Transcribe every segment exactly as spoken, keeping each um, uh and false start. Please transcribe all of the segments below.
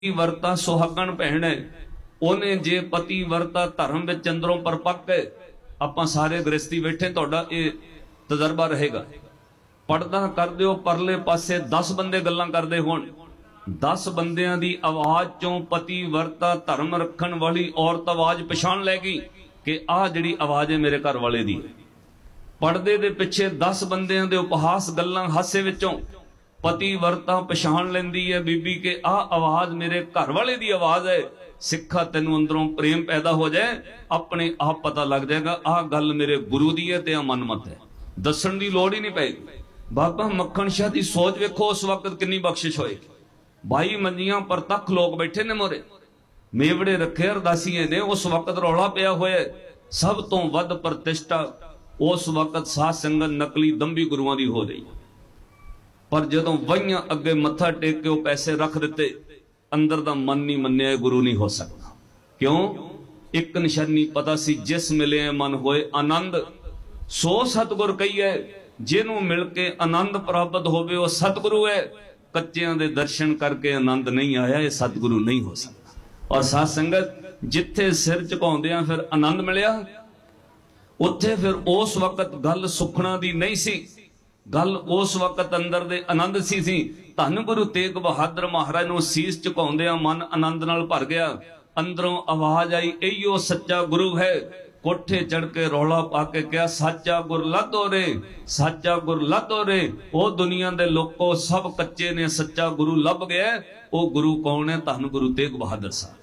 ਵਰਤਾ ਸੁਹਾਗਣ ਭੈਣ ਹੈ, ਉਹਨੇ ਜੇ ਪਤੀ ਵਰਤਾ ਧਰਮ ਵਿੱਚ ਅੰਦਰੋਂ ਪਰਪੱਕ ਹੈ। ਆਪਾਂ ਸਾਰੇ ਗ੍ਰਸਤੀ ਬੈਠੇ, ਤੁਹਾਡਾ ਇਹ ਤਜਰਬਾ ਰਹੇਗਾ। ਪਰਦਾ ਕਰਦੇ ਹੋ ਪਰਲੇ ਪਾਸੇ ਦਸ ਬੰਦੇ ਗੱਲਾਂ ਕਰਦੇ ਹੋਣ, ਦਸ ਬੰਦਿਆਂ ਦੀ ਆਵਾਜ਼ ਚੋਂ ਪਤੀ ਵਰਤਾ ਧਰਮ ਰੱਖਣ ਵਾਲੀ ਔਰਤ ਆਵਾਜ਼ ਪਛਾਣ ਲੈ ਗਈ ਕਿ ਆਹ ਜਿਹੜੀ ਆਵਾਜ਼ ਹੈ ਮੇਰੇ ਘਰ ਵਾਲੇ ਦੀ। ਪਰਦੇ ਦੇ ਪਿੱਛੇ ਦਸ ਬੰਦਿਆਂ ਦੇ ਉਪਹਾਸ ਗੱਲਾਂ ਹਾਸੇ ਵਿੱਚੋਂ ਪਤੀ ਵਰਤਾ ਪਛਾਣ ਲੈਂਦੀ ਹੈ ਬੀਬੀ ਕਿ ਆਹ ਆਵਾਜ਼ ਮੇਰੇ ਘਰ ਵਾਲੇ ਦੀ ਆਵਾਜ਼ ਹੈ। ਸਿੱਖਾ ਤੈਨੂੰ ਅੰਦਰੋਂ ਪ੍ਰੇਮ ਪੈਦਾ ਹੋ ਜਾਏ, ਆਪਣੇ ਆਪ ਪਤਾ ਲੱਗ ਜਾਏਗਾ ਆਹ ਗੱਲ ਮੇਰੇ ਗੁਰੂ ਦੀ ਹੈ ਤੇ ਆ ਮਨਮਤ ਹੈ, ਦੱਸਣ ਦੀ ਲੋੜ ਹੀ ਨਹੀਂ ਪਏਗੀ। ਬਾਬਾ ਮੱਖਣ ਸ਼ਾਹ ਦੀ ਸੋਚ ਵੇਖੋ ਉਸ ਵਕਤ ਕਿੰਨੀ ਬਖਸ਼ਿਸ਼ ਹੋਏਗੀ। ਬਾਈ ਮੰਜੀਆਂ ਪ੍ਰਤੱਖ ਲੋਕ ਬੈਠੇ ਨੇ ਮੋਰੇ, ਮੇਵੜੇ ਰੱਖੇ ਅਰਦਾਸੀਏ ਨੇ। ਉਸ ਵਕਤ ਰੌਲਾ ਪਿਆ ਹੋਇਆ, ਸਭ ਤੋਂ ਵੱਧ ਪ੍ਰਤਿਸ਼ਠਾ ਉਸ ਵਕਤ ਸਾਧ ਸੰਗਤ ਨਕਲੀ ਦੰਭੀ ਗੁਰੂਆਂ ਦੀ ਹੋ ਰਹੀ। ਪਰ ਜਦੋਂ ਵਹੀਆਂ ਅੱਗੇ ਮੱਥਾ ਟੇਕ ਕੇ ਉਹ ਪੈਸੇ ਰੱਖ ਦਿੱਤੇ, ਅੰਦਰ ਦਾ ਮਨ ਨਹੀਂ ਮੰਨਿਆ ਗੁਰੂ ਨਹੀਂ ਹੋ ਸਕਦਾ। ਕਿਉਂ? ਇੱਕ ਨਿਸ਼ਾਨੀ ਪਤਾ ਸੀ, ਜਿਸ ਮਿਲੇ ਮਨ ਹੋਏ ਆਨੰਦ। ਸੋ ਸਤਿਗੁਰ ਕਹੀਏ, ਜਿਹਨੂੰ ਮਿਲ ਕੇ ਆਨੰਦ ਪ੍ਰਾਪਤ ਹੋਵੇ ਉਹ ਸਤਿਗੁਰੂ ਹੈ। ਕੱਚਿਆਂ ਦੇ ਦਰਸ਼ਨ ਕਰਕੇ ਆਨੰਦ ਨਹੀਂ ਆਇਆ, ਇਹ ਸਤਿਗੁਰੂ ਨਹੀਂ ਹੋ ਸਕਦਾ। ਔਰ ਸਾਧ ਸੰਗਤ ਜਿੱਥੇ ਸਿਰ ਝੁਕਾਉਂਦਿਆਂ ਫਿਰ ਆਨੰਦ ਮਿਲਿਆ, ਉੱਥੇ ਫਿਰ ਉਸ ਵਕਤ ਗੱਲ ਸੁਖਣਾ ਦੀ ਨਹੀਂ ਸੀ, ਗੱਲ ਉਸ ਵਕਤ ਅੰਦਰ ਦੇ ਆਨੰਦ ਸੀ ਸੀ ਧੰਨ ਗੁਰੂ ਤੇਗ ਬਹਾਦਰ ਮਹਾਰਾਜ ਨੂੰ ਸੀਸ ਝੁਕਾਉਂਦਿਆਂ ਮਨ ਆਨੰਦ ਨਾਲ ਭਰ ਗਿਆ। ਅੰਦਰੋਂ ਆਵਾਜ਼ ਆਈ, ਇਹੀਓ ਸੱਚਾ ਗੁਰੂ ਹੈ। ਕੋਠੇ ਚੜ ਕੇ ਰੌਲਾ ਪਾ ਕੇ ਕਿਹਾ, ਸਾਚਾ ਗੁਰ ਲਾਧੋ ਰੇ, ਸਾਚਾ ਗੁਰ ਲਾਧੋ ਰੇ। ਉਹ ਦੁਨੀਆ ਦੇ ਲੋਕੋ ਸਭ ਕੱਚੇ ਨੇ, ਸੱਚਾ ਗੁਰੂ ਲੱਭ ਗਿਆ। ਉਹ ਗੁਰੂ ਕੌਣ ਹੈ? ਧੰਨ ਗੁਰੂ ਤੇਗ ਬਹਾਦਰ ਸਾਹਿਬ।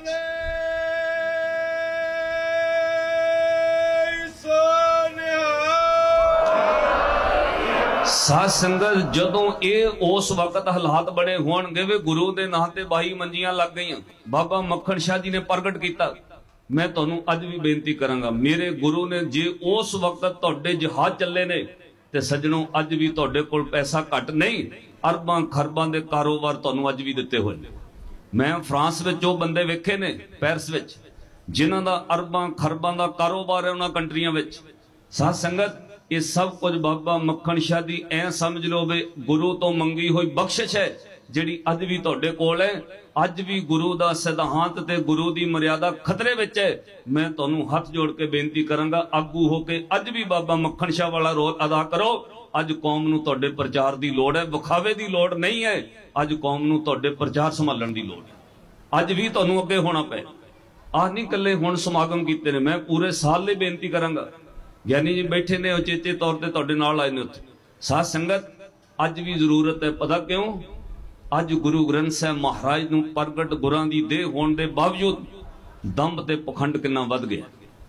ਸਾਧ ਸੰਗਤ ਜਦੋਂ ਇਹ ਉਸ ਵਕਤ ਹਾਲਾਤ ਬੜੇ ਹੋਣਗੇ ਵੇ ਗੁਰੂ ਦੇ ਨਾਂ ਤੇ ਬਾਈ ਮੰਜੀਆਂ ਲੱਗ ਗਈਆਂ। ਬਾਬਾ ਮੱਖਣ ਸ਼ਾਹ ਜੀ ਨੇ ਪ੍ਰਗਟ ਕੀਤਾ। ਮੈਂ ਤੁਹਾਨੂੰ ਅੱਜ ਵੀ ਬੇਨਤੀ ਕਰਾਂਗਾ, ਮੇਰੇ ਗੁਰੂ ਨੇ ਜੇ ਉਸ ਵਕਤ ਤੁਹਾਡੇ ਜਹਾਜ਼ ਚੱਲੇ ਨੇ ਤੇ ਸੱਜਣੋ ਅੱਜ ਵੀ ਤੁਹਾਡੇ ਕੋਲ ਪੈਸਾ ਘੱਟ ਨਹੀਂ, ਅਰਬਾਂ ਖਰਬਾਂ ਦੇ ਕਾਰੋਬਾਰ ਤੁਹਾਨੂੰ ਅੱਜ ਵੀ ਦਿੱਤੇ ਹੋਏ ਨੇ। ਮੈਂ ਫਰਾਂਸ ਵਿੱਚ ਉਹ ਬੰਦੇ ਵੇਖੇ ਨੇ, ਪੈਰਿਸ ਵਿੱਚ, ਜਿਨ੍ਹਾਂ ਦਾ ਅਰਬਾਂ ਖਰਬਾਂ ਦਾ ਕਾਰੋਬਾਰ ਹੈ ਉਹਨਾਂ ਕੰਟਰੀਆਂ ਵਿੱਚ। ਸਾਧ ਸੰਗਤ ਇਹ ਸਭ ਕੁਝ ਬਾਬਾ ਮੱਖਣ ਸ਼ਾਹ ਦੀ ਐ ਸਮਝ ਲਓ ਵੇ ਗੁਰੂ ਤੋਂ ਮੰਗੀ ਹੋਈ ਬਖਸ਼ਿਸ਼ ਹੈ, ਜਿਹੜੀ ਅੱਜ ਵੀ ਤੁਹਾਡੇ ਕੋਲ ਹੈ। ਅੱਜ ਵੀ ਗੁਰੂ ਦਾ ਸਿਧਾਂਤ ਤੇ ਗੁਰੂ ਦੀ ਮਰਿਆਦਾ ਖਤਰੇ ਵਿੱਚ ਹੈ। ਮੈਂ ਤੁਹਾਨੂੰ ਹੱਥ ਜੋੜ ਕੇ ਬੇਨਤੀ ਕਰਾਂਗਾ, ਆਗੂ ਹੋ ਕੇ ਅੱਜ ਵੀ ਬਾਬਾ ਮੱਖਣ ਸ਼ਾਹ ਵਾਲਾ ਰੋਲ ਅਦਾ ਕਰੋ। ਅੱਜ ਕੌਮ ਨੂੰ ਤੁਹਾਡੇ ਪ੍ਰਚਾਰ ਦੀ ਲੋੜ ਹੈ, ਵਿਖਾਵੇ ਦੀ ਲੋੜ ਨਹੀਂ ਹੈ। ਅੱਜ ਕੌਮ ਨੂੰ ਤੁਹਾਡੇ ਪ੍ਰਚਾਰ ਸੰਭਾਲਣ ਦੀ ਲੋੜ ਹੈ। ਅੱਜ ਵੀ ਤੁਹਾਨੂੰ ਅੱਗੇ ਹੋਣਾ ਪਏ। ਆਹ ਨਹੀਂ ਇਕੱਲੇ ਹੁਣ ਸਮਾਗਮ ਕੀਤੇ ਨੇ, ਮੈਂ ਪੂਰੇ ਸਾਲ ਲਈ ਬੇਨਤੀ ਕਰਾਂਗਾ। ਗਿਆਨੀ ਜੀ ਬੈਠੇ ਨੇ, ਉਚੇਚੇ ਤੌਰ ਤੇ ਤੁਹਾਡੇ ਨਾਲ ਆਏ ਨੇ ਉੱਥੇ। ਸਾਧ ਸੰਗਤ ਅੱਜ ਵੀ ਜ਼ਰੂਰਤ ਹੈ, ਪਤਾ ਕਿਉਂ? ਅੱਜ ਗੁਰੂ ਗ੍ਰੰਥ ਸਾਹਿਬ ਮਹਾਰਾਜ ਨੂੰ ਪ੍ਰਗਟ ਗੁਰਾਂ ਦੀ ਦੇਹ ਹੋਣ ਦੇ ਬਾਵਜੂਦ ਦੰਭ ਤੇ ਪਖੰਡ ਕਿੰਨਾ ਵੱਧ ਗਿਆ।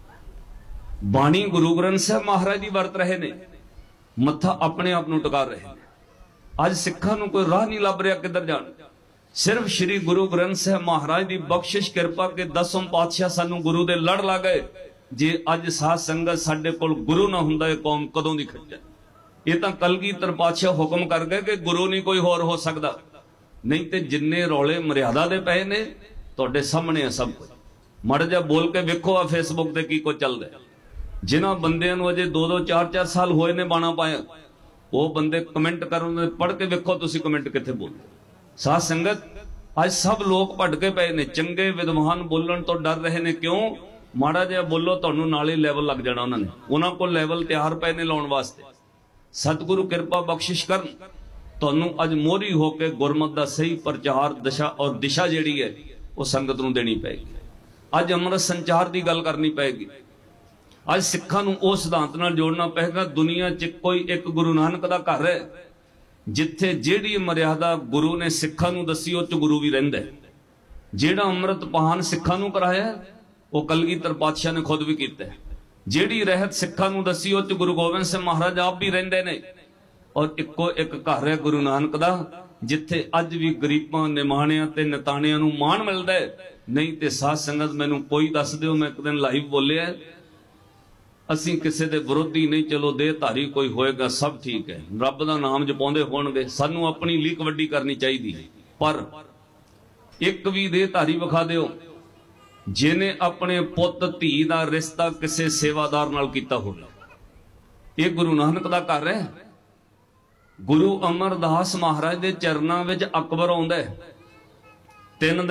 ਬਾਣੀ ਗੁਰੂ ਗ੍ਰੰਥ ਸਾਹਿਬ ਮਹਾਰਾਜ ਦੀ ਵਰਤ ਰਹੇ ਨੇ, ਮੱਥਾ ਆਪਣੇ ਆਪ ਨੂੰ ਟਿਕਾ ਰਹੇ ਨੇ। ਅੱਜ ਸਿੱਖਾਂ ਨੂੰ ਕੋਈ ਰਾਹ ਨਹੀਂ ਲੱਭ ਰਿਹਾ ਕਿੱਧਰ ਜਾਣ। ਸਿਰਫ ਸ੍ਰੀ ਗੁਰੂ ਗ੍ਰੰਥ ਸਾਹਿਬ ਮਹਾਰਾਜ ਦੀ ਬਖਸ਼ਿਸ਼ ਕਿਰਪਾ ਕੇ ਦਸਮ ਪਾਤਸ਼ਾਹ ਸਾਨੂੰ ਗੁਰੂ ਦੇ ਲੜ ਲਾ ਗਏ। ਜੇ ਅੱਜ ਸਾਧ ਸੰਗਤ ਸਾਡੇ ਕੋਲ ਗੁਰੂ ਨਾ ਹੁੰਦਾ, ਇਹ ਕੌਮ ਕਦੋਂ ਦੀ ਖੱਜਲ। ਇਹ ਤਾਂ ਕਲਗੀਧਰ ਪਾਤਸ਼ਾਹ ਹੁਕਮ ਕਰ ਗਏ ਕਿ ਗੁਰੂ ਨਹੀਂ ਕੋਈ ਹੋਰ ਹੋ ਸਕਦਾ। ਨਹੀਂ ਤੇ ਜਿੰਨੇ ਰੌਲੇ ਮਰਿਆਦਾ ਦੇ ਪਏ ਨੇ ਤੁਹਾਡੇ ਸਾਹਮਣੇ ਆ ਸਭ ਕੁਝ। ਮੜ ਜਾ ਬੋਲ ਕੇ ਵੇਖੋ ਆ ਫੇਸਬੁੱਕ ਤੇ ਕੀ ਕੁਝ ਚੱਲਦਾ। ਜਿਨ੍ਹਾਂ ਬੰਦਿਆਂ ਨੂੰ ਅਜੇ ਦੋ ਦੋ ਚਾਰ ਚਾਰ ਸਾਲ ਹੋਏ ਨੇ ਬਾਣਾ ਪਾਇਆ, ਉਹ ਬੰਦੇ ਕਮੈਂਟ ਕਰਨ, ਪੜ੍ਹ ਕੇ ਵੇਖੋ ਤੁਸੀਂ ਕਮੈਂਟ ਕਿੱਥੇ ਬੋਲਦੇ। ਸਾਧ ਸੰਗਤ ਅੱਜ ਸਭ ਲੋਕ ਭਟਕੇ ਪਏ ਨੇ, ਚੰਗੇ ਵਿਦਵਾਨ ਬੋਲਣ ਤੋਂ ਡਰ ਰਹੇ ਨੇ। ਕਿਉਂ? ਮਾੜਾ ਜਿਹਾ ਬੋਲੋ ਤੁਹਾਨੂੰ ਨਾਲੇ ਲੈਵਲ ਲੱਗ ਜਾਣਾ ਉਹਨਾਂ ਨੇ। ਉਹਨਾਂ ਕੋਲ ਲੈਵਲ ਤਿਆਰ ਪਏ ਨੇ ਲਾਉਣ ਵਾਸਤੇ। ਸਤਿਗੁਰੂ ਕਿਰਪਾ ਬਖਸ਼ਿਸ਼ ਕਰਨ, ਤੁਹਾਨੂੰ ਅੱਜ ਮੋਹਰੀ ਹੋ ਕੇ ਗੁਰਮਤ ਦਾ ਸਹੀ ਪ੍ਰਚਾਰ ਦਸ਼ਾ ਔਰ ਦਿਸ਼ਾ ਜਿਹੜੀ ਹੈ ਉਹ ਸੰਗਤ ਨੂੰ ਦੇਣੀ ਪਏਗੀ। ਅੱਜ ਅੰਮ੍ਰਿਤ ਸੰਚਾਰ ਦੀ ਗੱਲ ਕਰਨੀ ਪਏਗੀ। ਅੱਜ ਸਿੱਖਾਂ ਨੂੰ ਉਹ ਸਿਧਾਂਤ ਨਾਲ ਜੋੜਨਾ ਪਏਗਾ, ਦੁਨੀਆ 'ਚ ਕੋਈ ਇੱਕ ਗੁਰੂ ਨਾਨਕ ਦਾ ਘਰ ਹੈ ਜਿੱਥੇ ਜਿਹੜੀ ਮਰਿਆਦਾ ਗੁਰੂ ਨੇ ਸਿੱਖਾਂ ਨੂੰ ਦੱਸੀ ਉਹ 'ਚ ਗੁਰੂ ਵੀ ਰਹਿੰਦਾ ਹੈ। ਜਿਹੜਾ ਅੰਮ੍ਰਿਤ ਪਾਨ ਸਿੱਖਾਂ ਨੂੰ ਕਰਾਇਆ ਉਹ ਕਲਗੀਧਰ ਪਾਤਸ਼ਾਹ ਨੇ ਖੁਦ ਵੀ ਕੀਤਾ। ਜਿਹੜੀ ਰਹਿਤ ਸਿੱਖਾਂ ਨੂੰ ਦੱਸੀ ਉਹ 'ਚ ਗੁਰੂ ਗੋਬਿੰਦ ਸਿੰਘ ਮਹਾਰਾਜ ਆਪ ਵੀ ਰਹਿੰਦੇ ਨੇ। ਔਰ ਇੱਕੋ ਇੱਕ ਘਰ ਹੈ ਗੁਰੂ ਨਾਨਕ ਦਾ, ਜਿੱਥੇ ਅੱਜ ਵੀ ਗਰੀਬਾਂ, ਨਿਮਾਣਿਆਂ ਤੇ ਨਿਤਾਣਿਆਂ ਨੂੰ ਮਾਣ ਮਿਲਦਾ ਹੈ। ਨਹੀਂ ਤੇ ਸਾਧ ਸੰਗਤ ਮੈਨੂੰ ਕੋਈ ਦੱਸ ਦਿਓ, ਮੈਂ ਇੱਕ ਦਿਨ ਲਾਈਵ ਬੋਲਿਆ, ਅਸੀਂ ਕਿਸੇ ਦੇ ਵਿਰੋਧੀ ਨਹੀਂ, ਚਲੋ ਦੇਹਧਾਰੀ ਕੋਈ ਹੋਏਗਾ ਸਭ ਠੀਕ ਹੈ, ਰੱਬ ਦਾ ਨਾਮ ਜਪਾਉਂਦੇ ਹੋਣਗੇ, ਸਾਨੂੰ ਆਪਣੀ ਲੀਕ ਵੱਡੀ ਕਰਨੀ ਚਾਹੀਦੀ ਹੈ। ਪਰ ਇੱਕ ਵੀ ਦੇਹਧਾਰੀ ਵਿਖਾ ਦਿਓ ਜਿਹਨੇ ਆਪਣੇ ਪੁੱਤ ਧੀ ਦਾ ਰਿਸ਼ਤਾ ਕਿਸੇ ਸੇਵਾਦਾਰ ਨਾਲ ਕੀਤਾ ਹੋਵੇ। ਇਹ ਗੁਰੂ ਨਾਨਕ ਦਾ ਘਰ ਹੈ। ਗੁਰੂ ਅਮਰਦਾਸ ਮਹਾਰਾਜ ਦੇ ਚਰਨਾਂ ਵਿੱਚ ਅਕਬਰ ਆਉਂਦਾ ਹੈ। ਤਿੰਨ